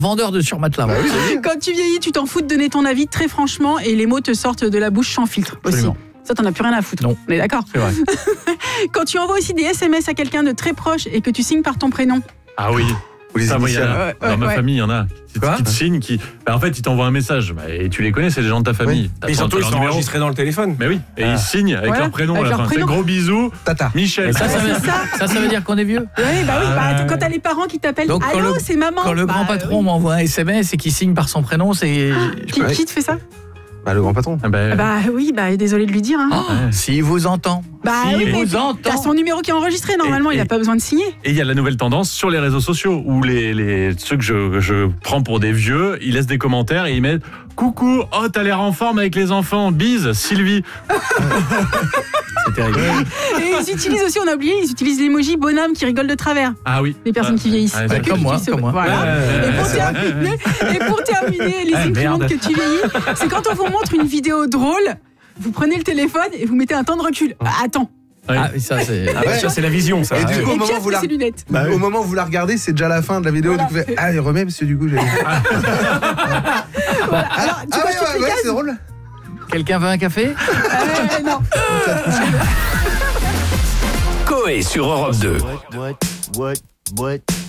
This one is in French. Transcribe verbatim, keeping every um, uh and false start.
Vendeur de surmatelas. Bah oui, Quand tu vieillis, tu t'en fous de donner ton avis très franchement et les mots te sortent de la bouche sans filtre aussi. Absolument. Ça, t'en as plus rien à foutre. Non. On est d'accord. C'est vrai. Quand tu envoies aussi des S M S à quelqu'un de très proche et que tu signes par ton prénom. Ah oui. Ou les Ça, moi, il y en a. initiales. Ouais, Dans ma ouais. famille, il y en a qui, Quoi qui te signent, qui. Bah, en fait, ils t'envoient un message. Bah, et tu les connais, c'est les gens de ta famille. Oui. T'as Et ton- surtout, t'as ils leur sont numéro. enregistrés dans le téléphone. Mais oui. Et Ah. ils signent avec Voilà, leur prénom avec à la leur fin. C'est prénom. gros bisous. Tata. Michel. Et ça, ça, veut, c'est ça. ça, ça veut dire qu'on est vieux. Oui, bah oui, bah, Ah. quand t'as les parents qui t'appellent, Donc, quand allô, le- c'est maman. Quand le Bah, grand patron oui. m'envoie un S M S et qu'il signe par son prénom, c'est... Qui, qui te fait ça? Bah, le grand patron. Ah bah, Bah oui, bah désolé de lui dire. Hein. Oh, s'il vous entend. bah s'il oui, mais vous entend. t'as son numéro qui est enregistré, normalement, Et- il a et- pas besoin de signer. Et il y a la nouvelle tendance sur les réseaux sociaux où les, les ceux que je, je prends pour des vieux, ils laissent des commentaires et ils mettent coucou, oh t'as l'air en forme avec les enfants, bise Sylvie. C'est terrible. Et ils utilisent aussi, on a oublié, ils utilisent l'emoji bonhomme qui rigole de travers. Ah oui. Les personnes Ouais. qui vieillissent. Ouais, Pas c'est que comme qui moi, utilisent ce- comme moi. Voilà. Ouais, et, pour c'est terminer, et pour terminer, les Ah, imprimantes merde. que tu vieillis, c'est quand on vous montre une vidéo drôle, vous prenez le téléphone et vous mettez un temps de recul. Ah, attends. Ouais. Ah, ça, c'est... Ah bah, ça, c'est la vision, ça. Et du Ouais. coup, au Et moment, Pierre où vous met la... ses lunettes. Bah, au moment où vous la regardez, c'est déjà la fin de la vidéo. Voilà. Du coup, vous faites, ah, il remet, monsieur, du coup, j'ai. Voilà. Alors, tu Ah, vois ouais, toutes ouais, les ouais, cases c'est drôle. Quelqu'un veut un café? Euh, Non. Coé sur Europe deux. What, what, what, what?